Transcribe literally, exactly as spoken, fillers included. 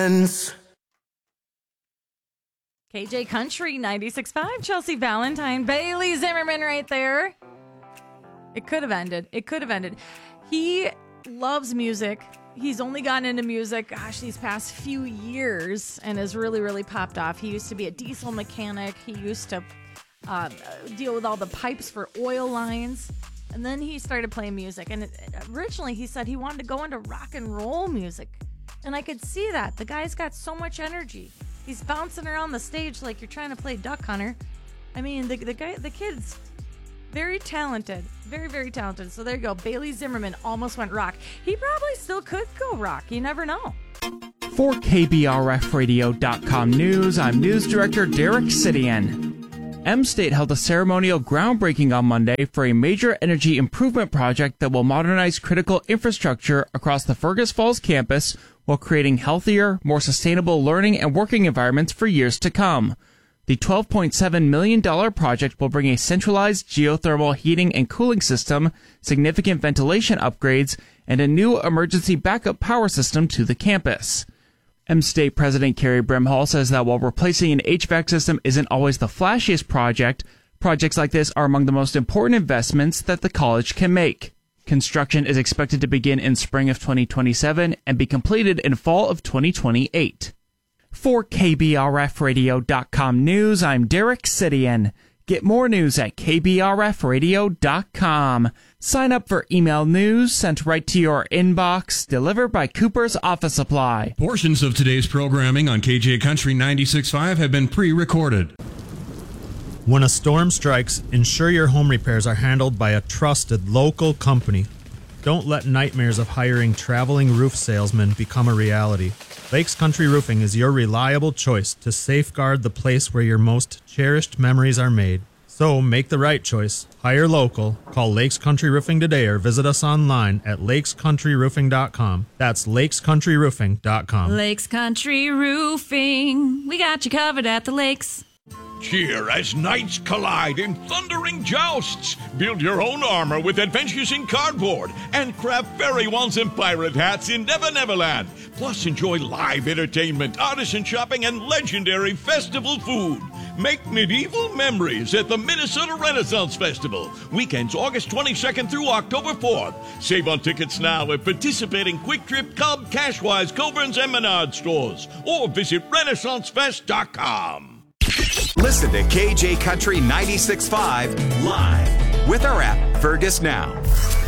friends. K J Country ninety-six point five, Chelsea Valentine, Bailey Zimmerman right there. It could have ended. It could have ended. He loves music. He's only gotten into music, gosh, these past few years and has really, really popped off. He used to be a diesel mechanic. He used to uh, deal with all the pipes for oil lines. And then he started playing music. And originally he said he wanted to go into rock and roll music. And I could see that. The guy's got so much energy. He's bouncing around the stage like you're trying to play Duck Hunter. I mean, the, the guy, the kid's very talented. Very, very talented. So there you go. Bailey Zimmerman almost went rock. He probably still could go rock. You never know. For K B R F radio dot com News, I'm News Director Derek Sidian. M-State held a ceremonial groundbreaking on Monday for a major energy improvement project that will modernize critical infrastructure across the Fergus Falls campus while creating healthier, more sustainable learning and working environments for years to come. The twelve point seven million dollars project will bring a centralized geothermal heating and cooling system, significant ventilation upgrades, and a new emergency backup power system to the campus. M-State President Carrie Brimhall says that while replacing an H V A C system isn't always the flashiest project, projects like this are among the most important investments that the college can make. Construction is expected to begin in spring of twenty twenty-seven and be completed in fall of twenty twenty-eight. For K B R F radio dot com News, I'm Derek Sidian. Get more news at K B R F radio dot com. Sign up for email news sent right to your inbox, delivered by Cooper's Office Supply. Portions of today's programming on K J Country ninety-six point five have been pre-recorded. When a storm strikes, ensure your home repairs are handled by a trusted local company. Don't let nightmares of hiring traveling roof salesmen become a reality. Lakes Country Roofing is your reliable choice to safeguard the place where your most cherished memories are made. So make the right choice. Hire local. Call Lakes Country Roofing today or visit us online at lakes country roofing dot com. That's lakes country roofing dot com. Lakes Country Roofing. We got you covered at the lakes. Cheer as knights collide in thundering jousts. Build your own armor with Adventures in Cardboard and craft fairy wands and pirate hats in Never Neverland. Plus, enjoy live entertainment, artisan shopping, and legendary festival food. Make medieval memories at the Minnesota Renaissance Festival. Weekends August twenty-second through October fourth. Save on tickets now at participating Quick Trip, Cub, Cashwise, Coburn's, and Menard stores. Or visit renaissance fest dot com. Listen to K J Country ninety-six point five live with our app, Fergus Now.